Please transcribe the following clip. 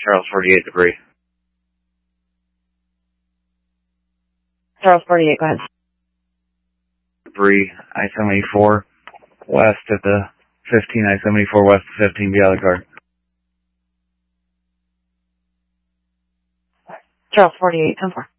Charles 48 debris. Charles 48, go ahead. Debris, I-74, west at the 15, I-74 west of 15, be out of the car. Charles 48, 10-4.